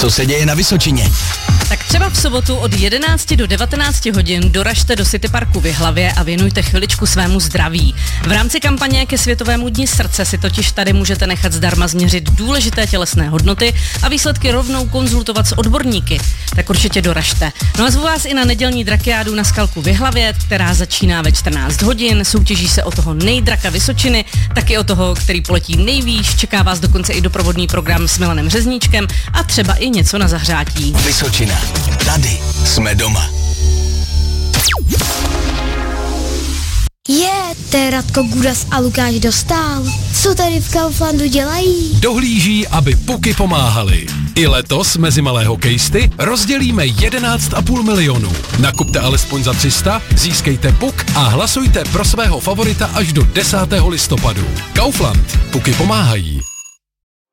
Co se děje na Vysočině? Tak třeba v sobotu od 11 do 19 hodin doražte do City Parku v Jihlavě a věnujte chviličku svému zdraví. V rámci kampaně ke Světovému dni srdce si totiž tady můžete nechat zdarma změřit důležité tělesné hodnoty a výsledky rovnou konzultovat s odborníky. Tak určitě doražte. No a zvu vás i na nedělní drakiádu na Skalku v Jihlavě, která začíná ve 14 hodin. Soutěží se o toho nejdraka Vysočiny, taky o toho, který poletí nejvýš. Čeká vás dokonce i doprovodný program s Milanem Řezníčkem a třeba i něco na zahřátí. Vysočina. Tady jsme doma. To je Radko Gudas a Lukáš Dostál. Co tady v Kauflandu dělají? Dohlíží, aby puky pomáhaly. I letos mezi malé hokejisty rozdělíme 11,5 milionu. Nakupte alespoň za 300, získejte puk a hlasujte pro svého favorita až do 10. listopadu. Kaufland. Puky pomáhají.